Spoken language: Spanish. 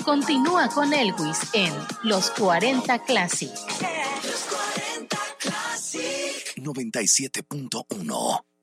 Continúa con Elvis en Los 40 Classic. Los 40 Classic. 97.1.